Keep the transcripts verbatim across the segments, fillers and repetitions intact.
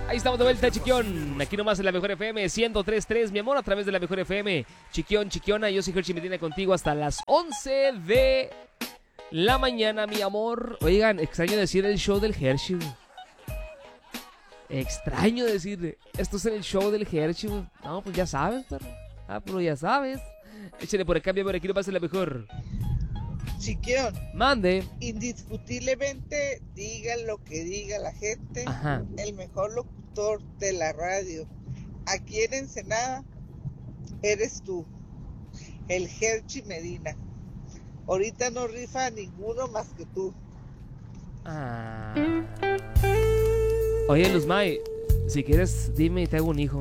Ahí estamos de vuelta, Chiquión. Aquí nomás en la Mejor F M ciento tres punto tres, mi amor, a través de la Mejor F M. Chiquión, Chiquiona, yo soy Hershey Medina contigo hasta las once de la mañana, mi amor. Oigan, extraño decir el show del Hershey. Extraño decir, esto es el show del Hershey. No, pues ya sabes, pero... Ah, pero ya sabes. Échale por acá, mi amor, aquí nomás en la Mejor. Chiquión, mande. Indiscutiblemente, diga lo que diga la gente, Ajá. El mejor locutor de la radio aquí en Ensenada eres tú, el Hershey Medina. Ahorita no rifa a ninguno más que tú. Ah. Oye, Luzmay, si quieres, dime y te hago un hijo.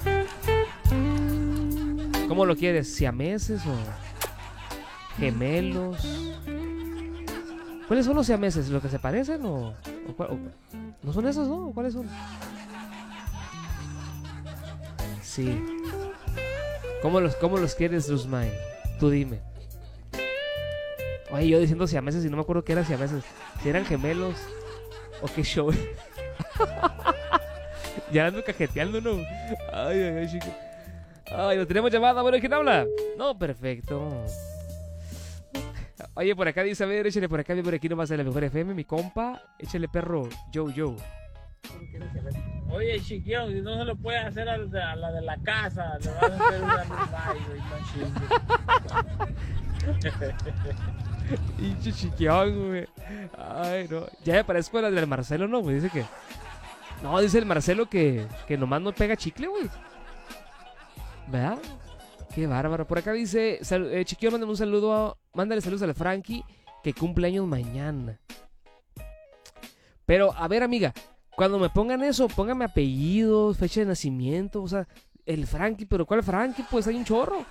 ¿Cómo lo quieres? ¿Siameses o gemelos? ¿Cuáles son los siameses? ¿Los que se parecen o, o, o no son esos, no? ¿Cuáles son? Sí. ¿Cómo los, cómo los quieres, Luzmay? Tú dime. Oye, yo diciendo siameses y no me acuerdo qué eran siameses. Si eran gemelos o qué show. Ya ando cajeteando, ¿no? Ay, ay, ay, chico. Ay, ¿no tenemos llamada? Bueno, ¿quién habla? No, perfecto. Oye, por acá dice, a ver, échale por acá, por aquí nomás en la Mejor F M, mi compa. Échale, perro, yo, yo. Oye, Chiquión, si no se lo puede hacer a la, a la de la casa, le van a hacer una y no Chiquión, güey. Ay, no. Ya me parezco a la del Marcelo, ¿no, güey? Dice que... No, dice el Marcelo que, que nomás no pega chicle, güey. ¿Verdad? Qué bárbaro. Por acá dice, sal, eh, Chiquión, mándale un saludo a, mándale saludos a la Frankie, que cumple años mañana. Pero, a ver, amiga, cuando me pongan eso, pónganme apellidos, fecha de nacimiento, o sea, el Frankie, pero ¿cuál Frankie? Pues hay un chorro.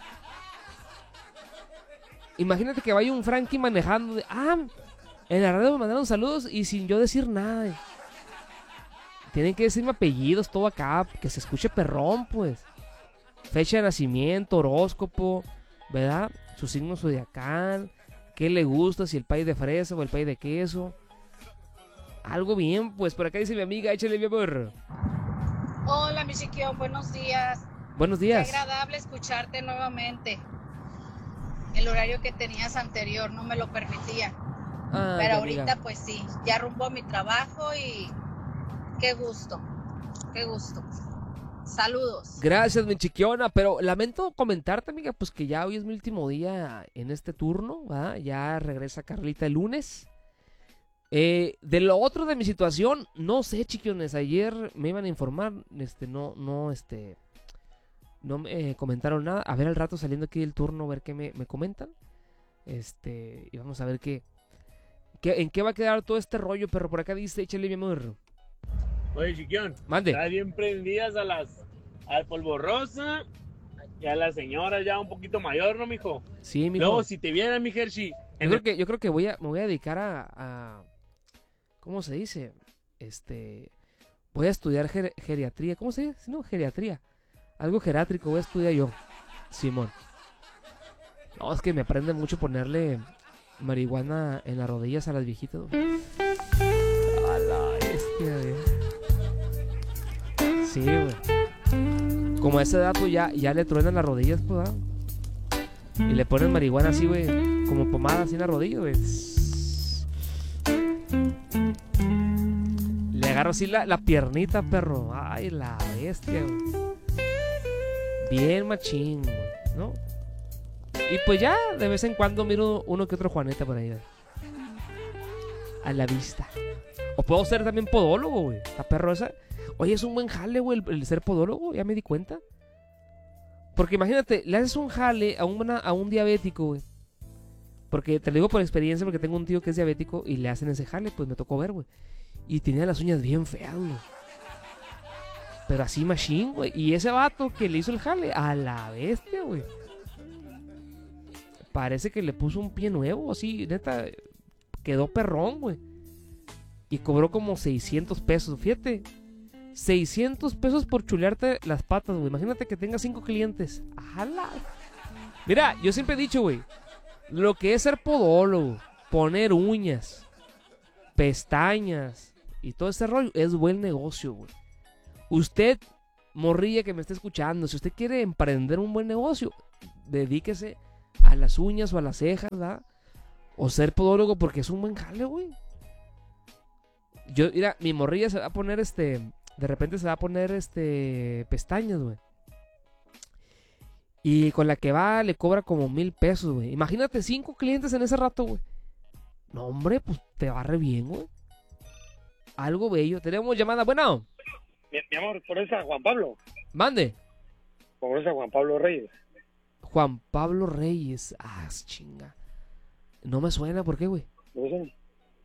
Imagínate que vaya un Frankie manejando de, ah, en la radio me mandaron saludos y sin yo decir nada. Tienen que decirme apellidos, todo acá, que se escuche perrón, pues. Fecha de nacimiento, horóscopo, ¿verdad? Su signo zodiacal, qué le gusta, si el pay de fresa o el pay de queso. Algo bien, pues por acá dice mi amiga, échale mi amor. Hola, mi Chiquión, buenos días. Buenos días. Qué agradable escucharte nuevamente. El horario que tenías anterior no me lo permitía. Ay, pero amiga. ahorita pues sí, ya rumbo a mi trabajo y qué gusto, qué gusto. Saludos. Gracias, mi Chiquiona, pero lamento comentarte, amiga, pues que ya hoy es mi último día en este turno, ¿verdad? Ya regresa Carlita el lunes. Eh, de lo otro de mi situación, no sé, Chiquiones, ayer me iban a informar, este, no, no, este, no me eh, comentaron nada. A ver al rato saliendo aquí del turno, a ver qué me, me comentan. Este, y vamos a ver qué, qué, en qué va a quedar todo este rollo, pero por acá dice, échale mi amor. Oye, Chiquión, mande. Están bien prendidas a las al polvorosa y a la señora ya un poquito mayor, ¿no, mijo? Sí, mijo. Luego, si te viera, mi Hershey. Yo creo que, yo creo que voy a, me voy a dedicar a, a ¿cómo se dice? Este, voy a estudiar ger, geriatría, ¿cómo se dice? No, geriatría. Algo geriátrico voy a estudiar yo, Simón. No, es que me aprende mucho ponerle marihuana en las rodillas a las viejitas. A la bestia, güey. Sí, güey. Como a esa edad, pues ya, ya le truenan las rodillas, pues, ¿verdad? Y le ponen marihuana así, güey, como pomada así en la rodilla, güey. Le agarro así la, la piernita, perro. Ay, la bestia, güey. Bien machín, güey, ¿no? Y pues ya, de vez en cuando miro uno que otro Juaneta por ahí, güey. A la vista. O puedo ser también podólogo, güey. La perro esa. Oye, es un buen jale, güey, el, el ser podólogo. Ya me di cuenta. Porque imagínate, le haces un jale a, una, a un diabético, güey. Porque te lo digo por experiencia, porque tengo un tío que es diabético y le hacen ese jale, pues me tocó ver, güey. Y tenía las uñas bien feas, güey. Pero así machine, güey. Y ese vato que le hizo el jale, a la bestia, güey. Parece que le puso un pie nuevo, así, neta. Quedó perrón, güey. Y cobró como seiscientos pesos, fíjate. seiscientos pesos por chulearte las patas, güey. Imagínate que tengas cinco clientes. ¡Hala! Mira, yo siempre he dicho, güey, lo que es ser podólogo, poner uñas, pestañas y todo ese rollo es buen negocio, güey. Usted, morrilla que me está escuchando, si usted quiere emprender un buen negocio, dedíquese a las uñas o a las cejas, ¿verdad? O ser podólogo porque es un buen jale, güey. Yo, mira, mi morrilla se va a poner este... De repente se va a poner este... pestañas, güey. Y con la que va le cobra como mil pesos, güey. Imagínate cinco clientes en ese rato, güey. No, hombre, pues te va re bien, güey. Algo bello. Tenemos llamada, bueno. Mi, mi amor, por esa Juan Pablo. Mande. Por esa Juan Pablo Reyes. Juan Pablo Reyes. Ah, chinga. No me suena, ¿por qué, güey? ¿No sé?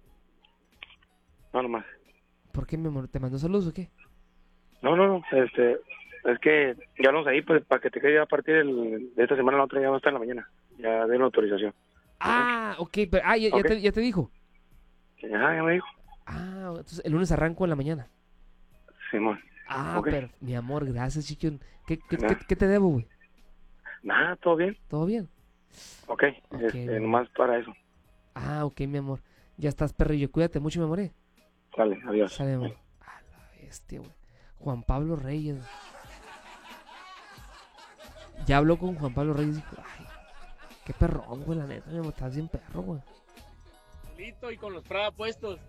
No, nomás. ¿Por qué, mi amor? ¿Te mandó saludos o qué? No, no, no. Este, es que ya vamos ahí, pues, para que te quede a partir del, de esta semana, la otra ya va a estar en la mañana. Ya den la autorización. Ah, ok. Pero, ah, ya, Okay. ya, te, ya te dijo. Ajá, ya me dijo. Ah, entonces el lunes arranco en la mañana. Simón. Ah, Ok. pero, mi amor, gracias, chiquión. ¿Qué, qué, Nada. qué, qué te debo, güey? Nada, todo bien. ¿Todo bien? Ok, Ok, este, bueno. nomás para eso. Ah, ok, mi amor. Ya estás, perrillo. Cuídate mucho, mi amor. eh. Sale, adiós. Sale, amor. A la bestia, güey. Juan Pablo Reyes. Ya habló con Juan Pablo Reyes y dijo, ay, qué perrón, güey, la neta, mi amor, estás bien perro, güey. Solito y con los Prada puestos.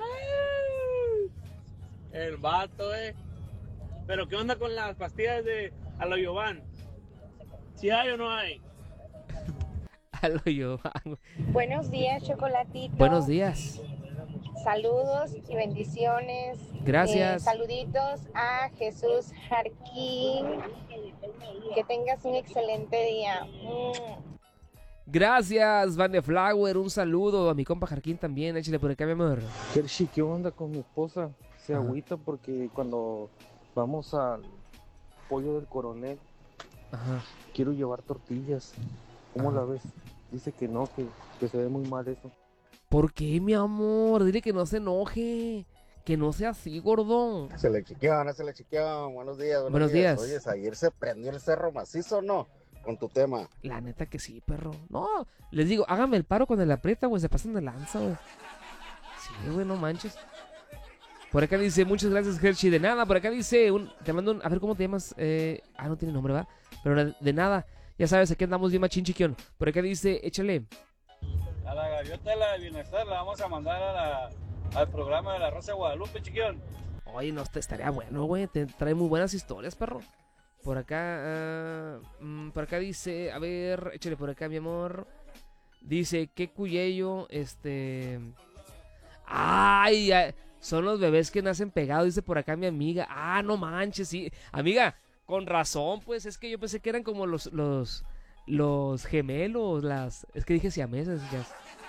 El vato, eh. Pero ¿qué onda con las pastillas de a lo Giovanni? ¿Si hay o no hay? A lo yo. Buenos días, Chocolatito. Buenos días. Saludos y bendiciones. Gracias. Eh, saluditos a Jesús Jarquín. Que tengas un excelente día. Mm. Gracias, Van de Flower. Un saludo a mi compa Jarquín también. Échale por acá, mi amor. Kershi, ¿qué onda con mi esposa? Se Ajá. agüita porque cuando vamos al pollo del coronel, Ajá. quiero llevar tortillas. ¿Cómo Ajá. la ves? Dice que no, que, que se ve muy mal eso. ¿Por qué, mi amor? Dile que no se enoje. Que no sea así, gordo. Se le chiqueaban, se le chiqueaban. Buenos días, buenos, Buenos días. Oye, ayer se prendió el cerro macizo, ¿no? Con tu tema. La neta que sí, perro. No, les digo, háganme el paro con el aprieta, güey. Se pasan de lanza, güey. Sí, güey, no manches. Por acá dice, muchas gracias, Hershey. De nada, por acá dice, un, te mando un, a ver cómo te llamas. Eh, ah, no tiene nombre, ¿va? Pero de, de nada, ya sabes, aquí andamos bien machín chiquión. Por acá dice, échale. A la gaviota de la bienestar la vamos a mandar a la, al programa de la Rosa de Guadalupe, chiquión. Oye, no, te estaría bueno, güey. Te trae muy buenas historias, perro. Por acá, uh, mm, por acá dice, a ver, échale por acá, mi amor. Dice, qué cuyello, este... Ay, ay, son los bebés que nacen pegados, dice por acá mi amiga. Ah, no manches, sí. Amiga, con razón, pues, es que yo pensé que eran como los, los, los gemelos, las... Es que dije siameses, ya.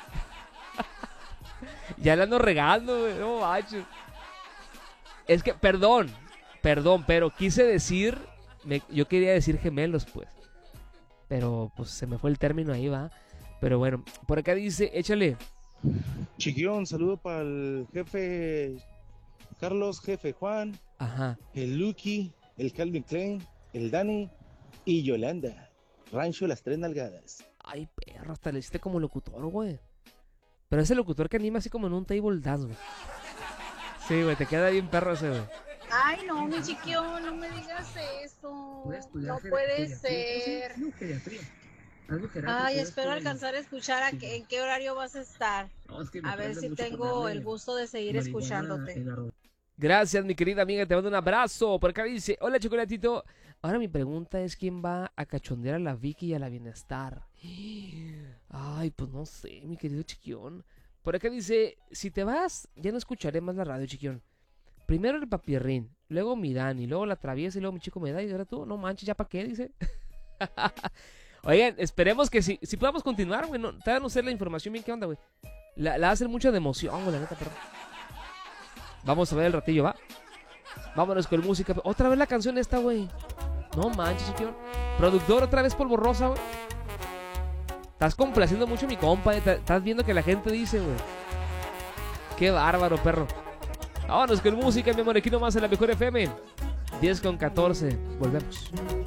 Ya le ando regando, güey, no manches. Es que, perdón, perdón, pero quise decir... Me, yo quería decir gemelos, pues. Pero, pues, se me fue el término ahí, va. Pero bueno, por acá dice, échale. Chiquión, saludo para el jefe Carlos, jefe Juan, Ajá. el Lucky, el Calvin Klein, el Dani y Yolanda. Rancho Las Tres Nalgadas. Ay, perro, hasta le hiciste como locutor, güey. Pero ese locutor que anima así como en un table dance, güey. Sí, güey, te queda bien perro ese, güey. Ay, no, mi chiquión, no me digas eso. No puede ser. Ay, espero alcanzar a escuchar a que- en qué horario vas a estar. A ver si tengo el gusto de seguir escuchándote. Gracias, mi querida amiga, te mando un abrazo. Por acá dice, hola, chocolatito. Ahora mi pregunta es, ¿quién va a cachondear a la Vicky y a la Bienestar? Ay, pues no sé, mi querido chiquión. Por acá dice, si te vas, ya no escucharé más la radio, chiquión. Primero el papirrín, luego mi Dani, luego la traviesa y luego mi chico me da y ahora tú, no manches, ¿ya para qué? Dice. Oigan, esperemos que si, si podamos continuar, güey, no, te van a hacer la información bien, ¿qué onda, güey? La, la hacen mucha de emoción, güey, la neta, perdón. Vamos a ver el ratillo, ¿va? Vámonos con música. Otra vez la canción esta, güey. No manches, chiquión. Productor, otra vez Polvo Rosa, güey. Estás complaciendo mucho a mi compa, eh. Estás viendo que la gente dice, güey. Qué bárbaro, perro. Vámonos con música, mi amor, aquí nomás en la mejor F M. diez con catorce. Volvemos.